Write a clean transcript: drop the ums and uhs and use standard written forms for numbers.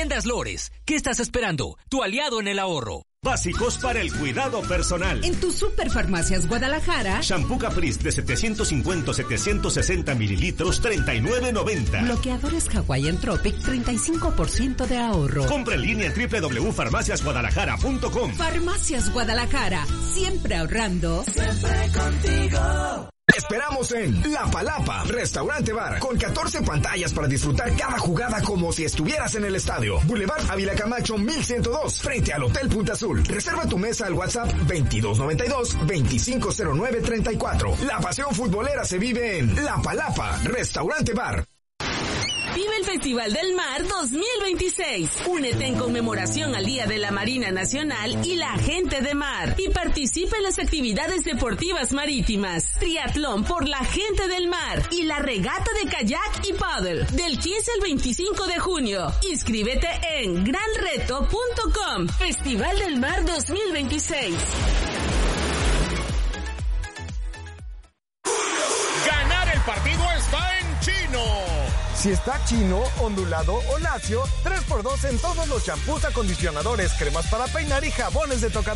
Tiendas Lores, ¿qué estás esperando? Tu aliado en el ahorro. Básicos para el cuidado personal. En tu Superfarmacias Guadalajara. Shampoo Caprice de 750-760 mililitros, $39.90. Bloqueadores Hawaiian Tropic, 35% de ahorro. Compra en línea en www.farmaciasguadalajara.com. Farmacias Guadalajara, siempre ahorrando. Siempre contigo. Esperamos en La Palapa, restaurante bar, con 14 pantallas para disfrutar cada jugada como si estuvieras en el estadio. Boulevard Ávila Camacho 1102, frente al Hotel Punta Azul. Reserva tu mesa al WhatsApp 2292-250934. La pasión futbolera se vive en La Palapa, restaurante bar. Vive el Festival del Mar 2026. Únete en conmemoración al Día de la Marina Nacional y la Gente de Mar. Y participa en las actividades deportivas marítimas. Triatlón por la Gente del Mar. Y la regata de kayak y paddle. Del 15 al 25 de junio. Inscríbete en granreto.com. Festival del Mar 2026. Ganar el partido está en Chino. Si está chino, ondulado o lacio, 3x2 en todos los champús, acondicionadores, cremas para peinar y jabones de tocador.